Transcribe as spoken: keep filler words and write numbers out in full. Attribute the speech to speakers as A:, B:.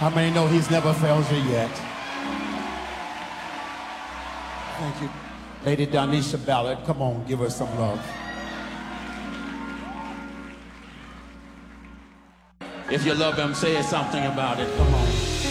A: How many know he's never failed you yet? Thank you. Lady Donisha Ballard, come on, give her some love. If you love him, say something about it. Come on.